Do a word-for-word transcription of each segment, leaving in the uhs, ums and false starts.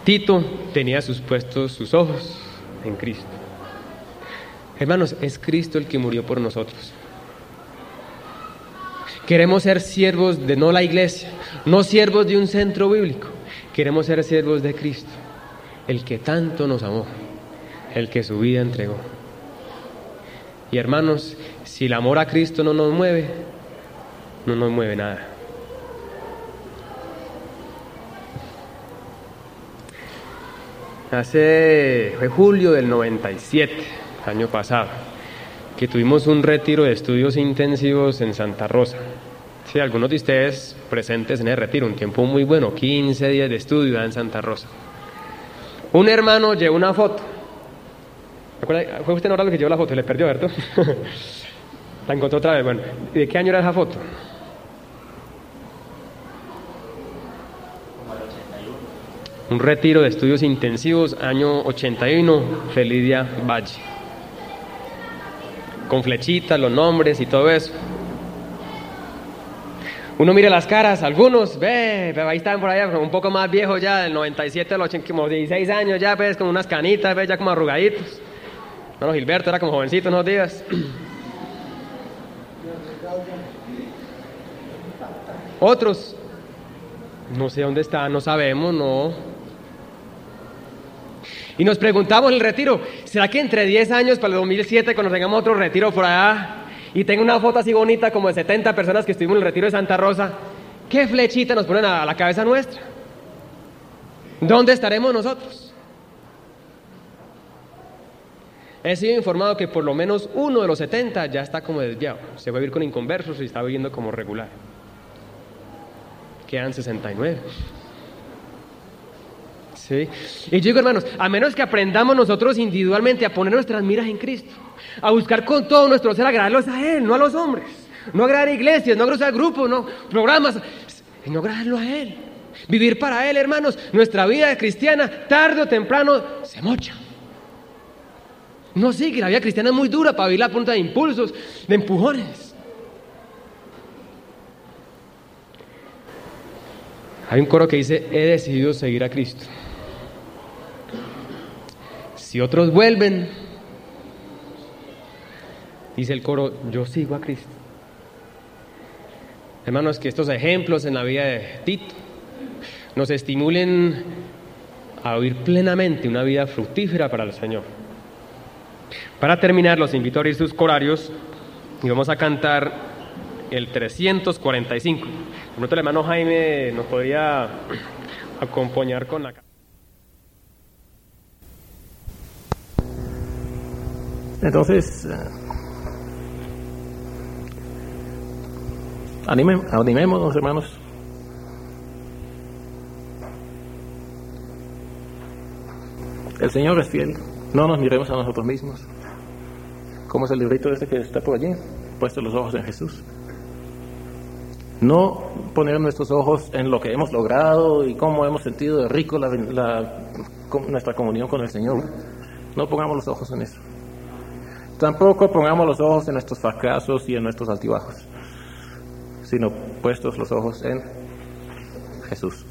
Tito tenía sus puestos sus ojos en Cristo. Hermanos, es Cristo el que murió por nosotros. Queremos ser siervos de no la iglesia, no siervos de un centro bíblico. Queremos ser siervos de Cristo, el que tanto nos amó, el que su vida entregó. Y hermanos, si el amor a Cristo no nos mueve, no nos mueve nada. Hace, fue julio del noventa y siete, año pasado, que tuvimos un retiro de estudios intensivos en Santa Rosa. Sí, algunos de ustedes presentes en el retiro, un tiempo muy bueno, quince días de estudio en Santa Rosa. Un hermano llevó una foto. ¿Fue usted ahora lo que llevó la foto? Le perdió, ¿verdad? La encontró otra vez. Bueno, ¿de qué año era esa foto? Un retiro de estudios intensivos, año ochenta y uno, Felidia Valle. Con flechitas, los nombres y todo eso. Uno mira las caras, algunos, ve, ve ahí están por allá, un poco más viejos ya, del noventa y siete al ochenta, como dieciséis años ya, pues, con unas canitas, ve, ya como arrugaditos. Bueno, Gilberto era como jovencito unos días. Otros, no sé dónde están, no sabemos, no. Y nos preguntamos en el retiro, ¿será que entre diez años, para el dos mil siete, cuando tengamos otro retiro por allá, y tengo una foto así bonita como de setenta personas que estuvimos en el retiro de Santa Rosa, qué flechita nos ponen a la cabeza nuestra? ¿Dónde estaremos nosotros? He sido informado que por lo menos uno de los setenta ya está como desviado, se va a vivir con inconversos y está viviendo como regular. Quedan sesenta y nueve. Sí. Y yo digo, hermanos, a menos que aprendamos nosotros individualmente a poner nuestras miras en Cristo, a buscar con todo nuestro ser agradarlos a Él, no a los hombres, no agradar a iglesias, no agradar a grupos, no programas, sino agradarlo a Él, vivir para Él, hermanos. Nuestra vida cristiana, tarde o temprano, se mocha. No sigue, la vida cristiana es muy dura para vivir a punta de impulsos, de empujones. Hay un coro que dice, he decidido seguir a Cristo. Si otros vuelven, dice el coro, yo sigo a Cristo. Hermanos, que estos ejemplos en la vida de Tito nos estimulen a vivir plenamente una vida fructífera para el Señor. Para terminar, los invito a abrir sus corarios y vamos a cantar el trescientos cuarenta y cinco. De pronto el hermano Jaime nos podría acompañar con la... Entonces, anime, animémonos, hermanos. El Señor es fiel. No nos miremos a nosotros mismos. ¿Cómo es el librito este que está por allí? Puesto los ojos en Jesús. No poner nuestros ojos en lo que hemos logrado y cómo hemos sentido de rico la, la, nuestra comunión con el Señor. No pongamos los ojos en eso. Tampoco pongamos los ojos en nuestros fracasos y en nuestros altibajos, sino puestos los ojos en Jesús.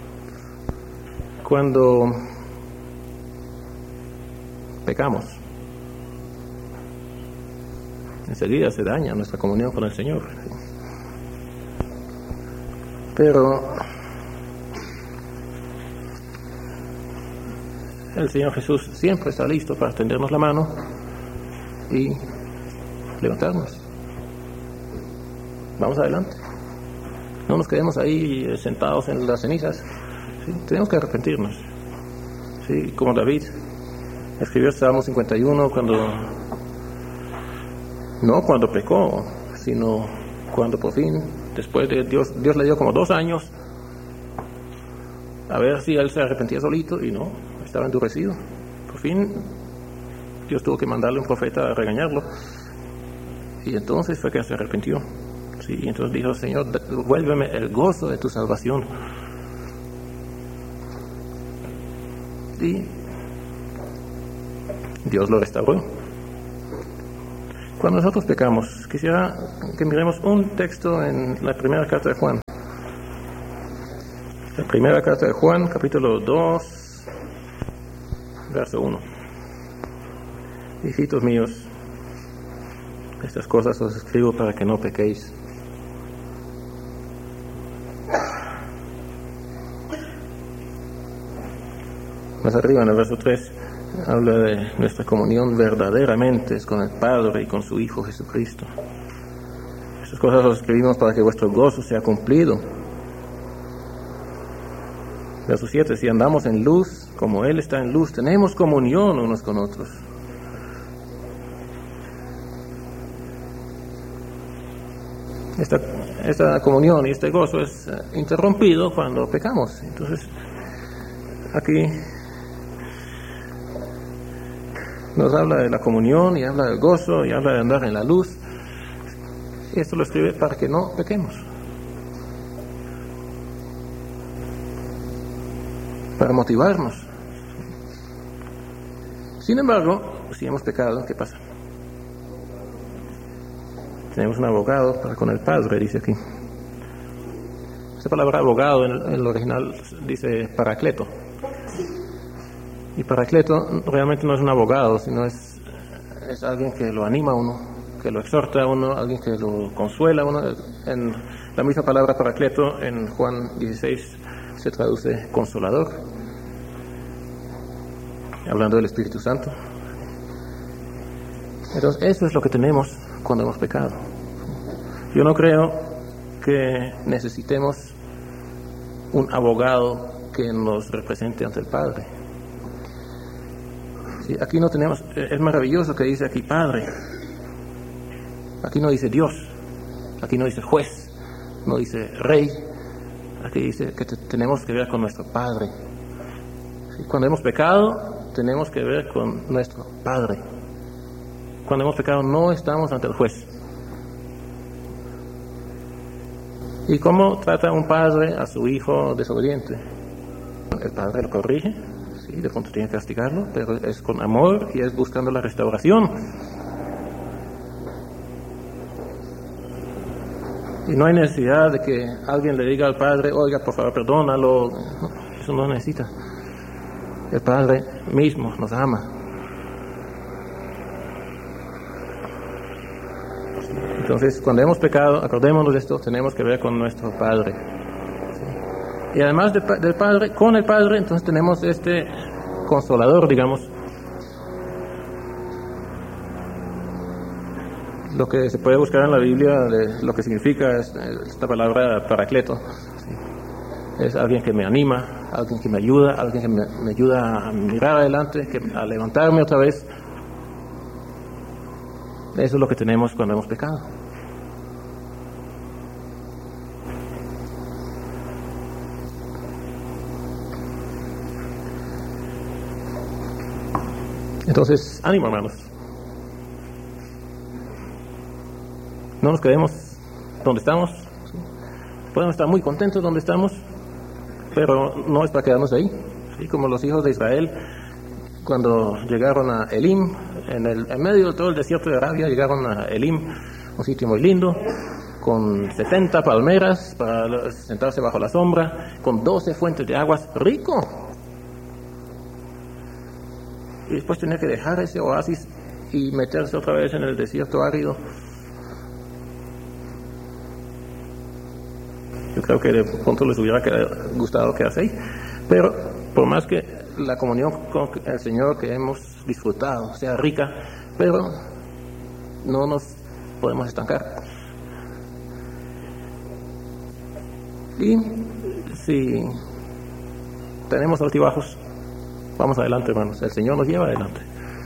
Cuando pecamos, enseguida se daña nuestra comunión con el Señor. Pero el Señor Jesús siempre está listo para tendernos la mano y levantarnos. Vamos adelante. No nos quedemos ahí sentados en las cenizas. ¿Sí? Tenemos que arrepentirnos. ¿Sí? Como David escribió el Salmo cincuenta y uno, cuando no cuando pecó, sino cuando por fin, después de Dios, Dios le dio como dos años a ver si él se arrepentía solito, y no, estaba endurecido. Por fin Dios tuvo que mandarle un profeta a regañarlo, y entonces fue que se arrepintió. Sí, y entonces dijo: Señor, vuélveme el gozo de tu salvación. Y Dios lo restauró. Cuando nosotros pecamos, quisiera que miremos un texto en la primera carta de Juan. La primera carta de Juan, capítulo dos, verso uno. Hijitos míos, estas cosas os escribo para que no pequéis. Más arriba en el verso tres habla de nuestra comunión verdaderamente es con el Padre y con su Hijo Jesucristo. Estas cosas os escribimos para que vuestro gozo sea cumplido. Verso siete, si andamos en luz, como Él está en luz, tenemos comunión unos con otros. Esta, esta comunión y este gozo es interrumpido cuando pecamos. Entonces, aquí nos habla de la comunión y habla del gozo y habla de andar en la luz. Y esto lo escribe para que no pequemos. Para motivarnos. Sin embargo, si hemos pecado, ¿qué pasa? Tenemos un abogado para con el Padre, dice aquí. Esta palabra abogado en el, en el original dice paracleto. Y paracleto realmente no es un abogado, sino es, es alguien que lo anima a uno, que lo exhorta a uno, alguien que lo consuela a uno. En la misma palabra paracleto en Juan dieciséis se traduce consolador, hablando del Espíritu Santo. Entonces eso es lo que tenemos cuando hemos pecado. Yo no creo que necesitemos un abogado que nos represente ante el Padre. Sí, aquí no tenemos, es maravilloso que dice aquí Padre. Aquí no dice Dios, aquí no dice juez, no dice rey. Aquí dice que te, tenemos que ver con nuestro Padre. Sí, cuando hemos pecado, tenemos que ver con nuestro Padre. Cuando hemos pecado no estamos ante el juez. ¿Y cómo trata un padre a su hijo desobediente? El padre lo corrige, sí, de pronto tiene que castigarlo, pero es con amor y es buscando la restauración. Y no hay necesidad de que alguien le diga al padre, oiga, por favor, perdónalo. No, eso no necesita. El Padre mismo nos ama. Entonces, cuando hemos pecado, acordémonos de esto, tenemos que ver con nuestro Padre. ¿Sí? Y además de, del Padre, con el Padre, entonces tenemos este consolador, digamos. Lo que se puede buscar en la Biblia, de lo que significa es, esta palabra paracleto. ¿Sí? Es alguien que me anima, alguien que me ayuda, alguien que me, me ayuda a mirar adelante, que, a levantarme otra vez. Eso es lo que tenemos cuando hemos pecado. Entonces, ánimo, hermanos. No nos quedemos donde estamos. ¿Sí? Podemos estar muy contentos donde estamos, pero no es para quedarnos ahí. ¿Sí? Como los hijos de Israel, cuando llegaron a Elim, en, el, en medio de todo el desierto de Arabia, llegaron a Elim, un sitio muy lindo, con setenta palmeras para sentarse bajo la sombra, con doce fuentes de aguas, rico. Y después tenía que dejar ese oasis y meterse otra vez en el desierto árido. Yo creo que de pronto les hubiera gustado quedarse ahí, pero por más que la comunión con el Señor que hemos disfrutado sea rica, pero no nos podemos estancar. Y si tenemos altibajos, vamos adelante, hermanos. El Señor nos lleva adelante.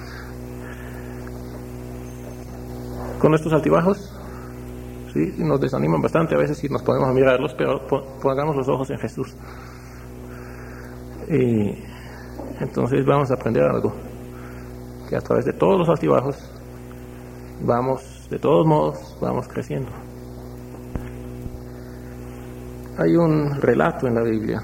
Con estos altibajos, sí, nos desaniman bastante a veces y nos podemos mirarlos, pero pongamos los ojos en Jesús. Y entonces vamos a aprender algo, que a través de todos los altibajos vamos, de todos modos, vamos creciendo. Hay un relato en la Biblia,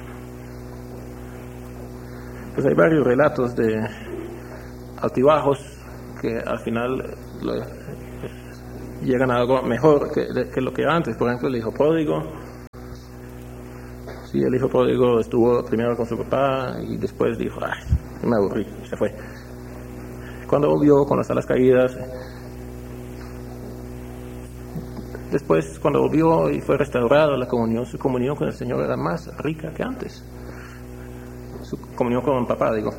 pues hay varios relatos de altibajos que al final lo, llegan a algo mejor que, que lo que antes. Por ejemplo, el hijo pródigo. Sí, el hijo pródigo estuvo primero con su papá y después dijo, ay, me aburrí, se fue. Cuando volvió con las alas caídas, después cuando volvió y fue restaurada la comunión, su comunión con el Señor era más rica que antes. Su comunión con el papá, digo,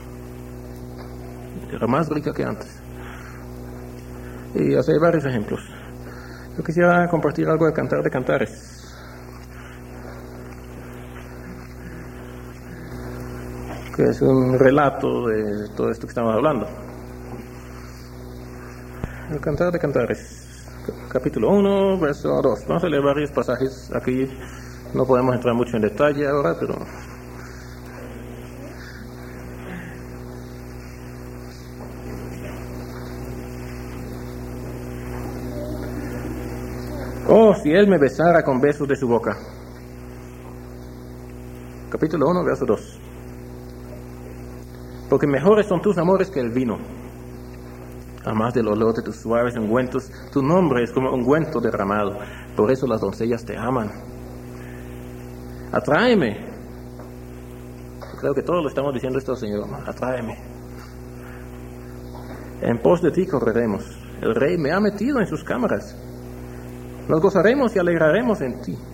era más rica que antes. Y así hay varios ejemplos. Yo quisiera compartir algo de Cantar de Cantares. Que es un relato de todo esto que estamos hablando. El Cantar de Cantares, capítulo uno, verso dos. Vamos a leer varios pasajes. Aquí no podemos entrar mucho en detalle ahora, pero oh, si él me besara con besos de su boca. Capítulo uno, verso dos. Porque mejores son tus amores que el vino, a más del olor de tus suaves ungüentos. Tu nombre es como ungüento derramado, por eso las doncellas te aman. Atráeme. Creo que todos lo estamos diciendo esto, Señor. Atráeme. En pos de ti correremos. El Rey me ha metido en sus cámaras. Nos gozaremos y alegraremos en ti.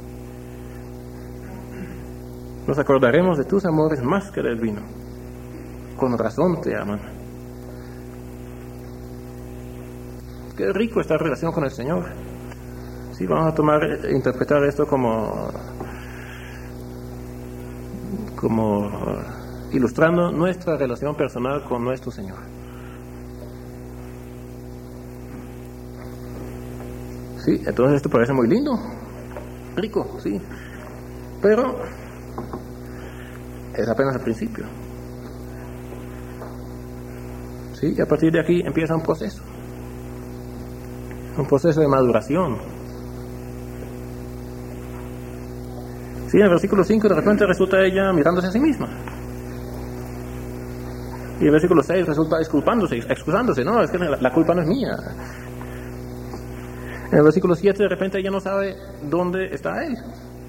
Nos acordaremos de tus amores más que del vino. Con razón te aman. Qué rico esta relación con el Señor. Sí, vamos a tomar, interpretar esto como, como ilustrando nuestra relación personal con nuestro Señor. Sí, entonces esto parece muy lindo, rico, sí, pero es apenas el principio. Sí, y a partir de aquí empieza un proceso, un proceso de maduración. Sí, en el versículo cinco de repente resulta ella mirándose a sí misma. Y en el versículo seis resulta disculpándose, excusándose. No, es que la, la culpa no es mía. En el versículo siete de repente ella no sabe dónde está él.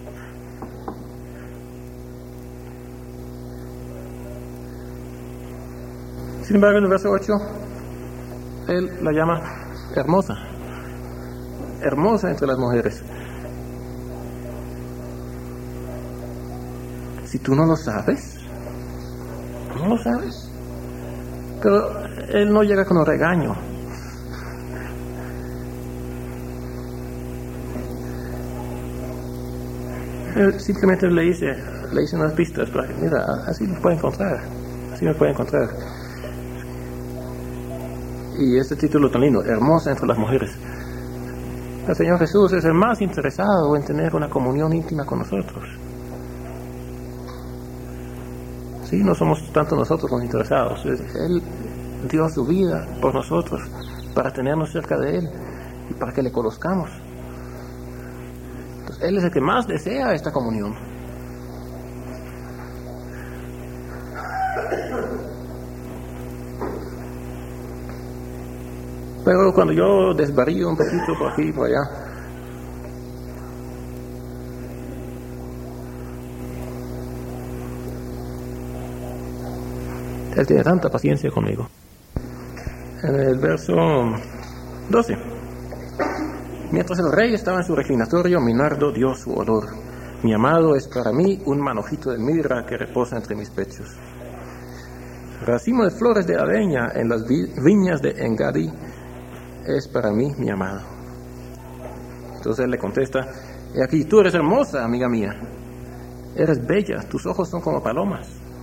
Sin embargo, en el verso ocho, él la llama hermosa, hermosa entre las mujeres. Si tú no lo sabes, no lo sabes. Pero él no llega con un regaño. Él simplemente le dice, le dice unas pistas para que, mira, así me puede encontrar, así me puede encontrar. Y este título tan lindo, hermosa entre las mujeres. El Señor Jesús es el más interesado en tener una comunión íntima con nosotros. Sí, no somos tanto nosotros los interesados. Él dio su vida por nosotros para tenernos cerca de Él y para que le conozcamos. Entonces, Él es el que más desea esta comunión. Pero cuando yo desvarío un poquito por aquí y por allá, Él tiene tanta paciencia conmigo. En el verso doce. Mientras el rey estaba en su reclinatorio, mi nardo dio su olor. Mi amado es para mí un manojito de mirra que reposa entre mis pechos. Racimo de flores de aveña en las vi- viñas de Engadi es para mí mi amado. Entonces él le contesta, he aquí, tú eres hermosa, amiga mía. Eres bella, tus ojos son como palomas.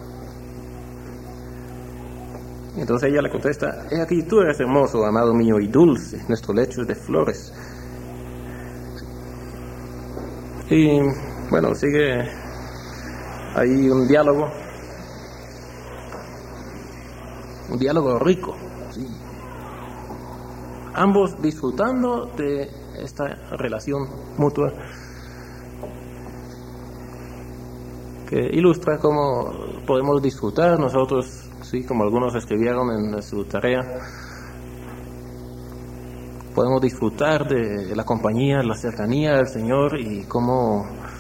Entonces ella le contesta, he aquí, tú eres hermoso, amado mío, y dulce, nuestro lecho es de flores. Y bueno, sigue ahí un diálogo, un diálogo rico, ¿sí? Ambos disfrutando de esta relación mutua que ilustra cómo podemos disfrutar nosotros, sí, como algunos escribieron en su tarea, podemos disfrutar de la compañía, la cercanía del Señor y cómo